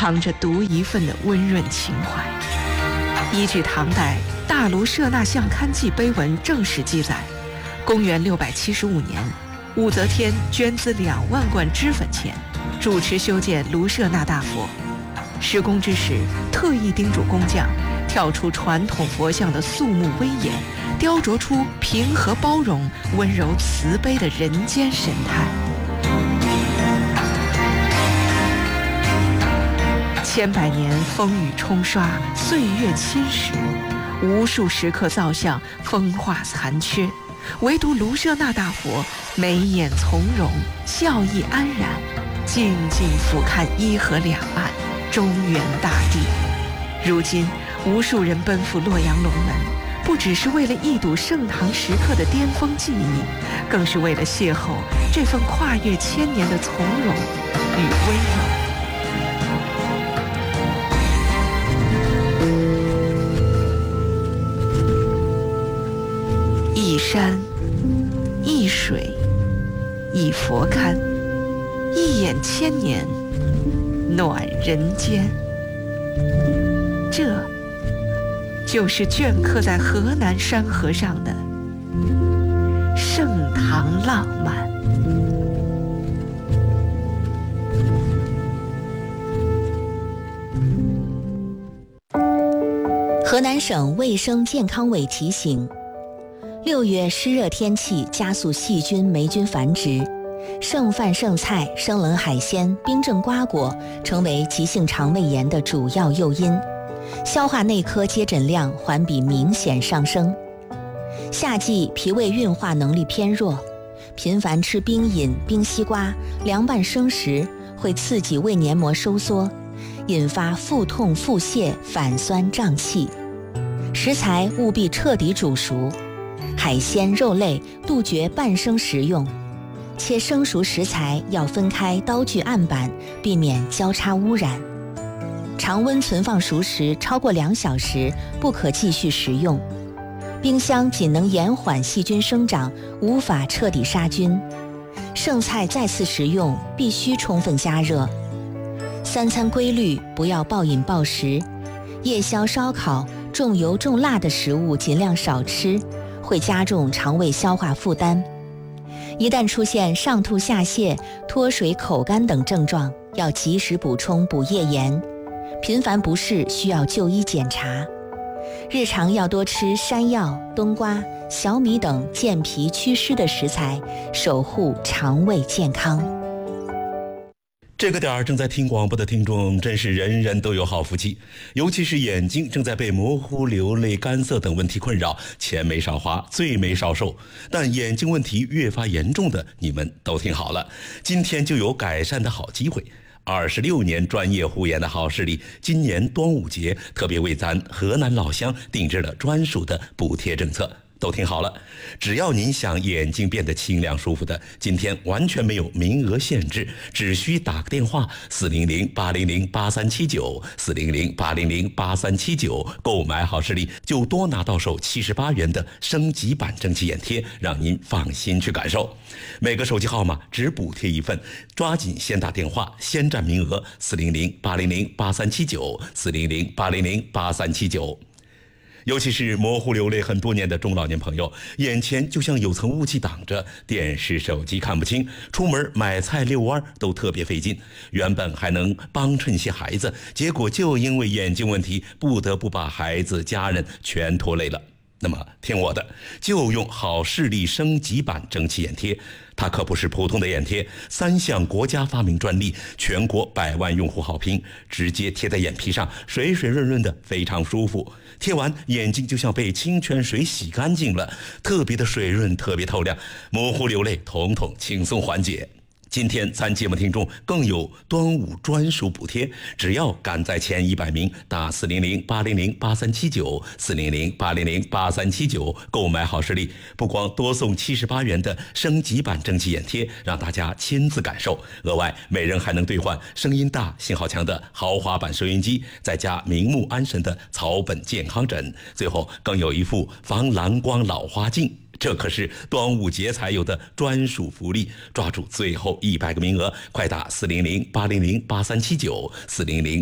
藏着独一份的温润情怀。依据唐代《大卢舍那相刊记》碑文正史记载，公元675年，武则天捐资2万贯脂粉钱，主持修建卢舍那大佛。施工之时，特意叮嘱工匠跳出传统佛像的肃穆威严，雕琢出平和包容、温柔慈悲的人间神态。千百年风雨冲刷，岁月侵蚀，无数石刻造像风化残缺，唯独卢舍那大佛眉眼从容，笑意安然，静静俯瞰伊河两岸，中原大地。如今无数人奔赴洛阳龙门，不只是为了一睹盛唐时刻的巅峰记忆，更是为了邂逅这份跨越千年的从容与温柔。一山一水一佛龛，一眼千年暖人间。这就是镌刻在河南山河上的盛唐浪漫。 河南省卫生健康委提醒，6月湿热天气加速细菌、霉菌繁殖，剩饭剩菜、生冷海鲜、冰镇瓜果成为急性肠胃炎的主要诱因，消化内科接诊量环比明显上升。夏季脾胃运化能力偏弱，频繁吃冰饮、冰西瓜、凉拌生食会刺激胃黏膜收缩，引发腹痛、腹泻、反酸、胀气。食材务必彻底煮熟，海鲜、肉类杜绝半生食用，且生熟食材要分开刀具案板，避免交叉污染。常温存放熟食超过2小时不可继续食用，冰箱仅能延缓细菌生长，无法彻底杀菌。剩菜再次食用必须充分加热。3餐规律，不要暴饮暴食。夜宵、烧烤、重油重辣的食物尽量少吃，会加重肠胃消化负担。一旦出现上吐下泻、脱水、口干等症状，要及时补充补液盐。频繁不适需要就医检查。日常要多吃山药、冬瓜、小米等健脾祛湿的食材，守护肠胃健康。 这个点儿正在听广播的听众真是人人都有好福气，尤其是眼睛正在被模糊、流泪、干涩等问题困扰，钱没少花，罪没少受，但眼睛问题越发严重的，你们都听好了，今天就有改善的好机会。26年专业护眼的好视力，今年端午节特别为咱河南老乡定制了专属的补贴政策。都听好了，只要您想眼睛变得清亮舒服的，今天完全没有名额限制，只需打个电话400-800-8379，400-800-8379，购买好视力就多拿到手78元的升级版蒸汽眼贴，让您放心去感受。每个手机号码只补贴1份，抓紧先打电话，先占名额，400-800-8379，400-800-8379。尤其是模糊流泪很多年的中老年朋友，眼前就像有层雾气挡着，电视手机看不清，出门买菜遛弯都特别费劲，原本还能帮衬些孩子，结果就因为眼睛问题不得不把孩子家人全拖累了。那么听我的，就用好视力升级版蒸汽眼贴，它可不是普通的眼贴，3项国家发明专利，全国100万用户好评，直接贴在眼皮上，水水润润的，非常舒服。贴完眼睛就像被清泉水洗干净了，特别的水润，特别透亮，模糊流泪统统轻松缓解。今天咱节目听众更有端午专属补贴，只要赶在前100名，打400-800-8379，400-800-8379，购买好视力，不光多送78元的升级版蒸汽眼贴，让大家亲自感受，额外每人还能兑换声音大、信号强的豪华版收音机，再加明目安神的草本健康枕，最后更有一副防蓝光老花镜。这可是端午节才有的专属福利，抓住最后100个名额，快打400-800-8379，400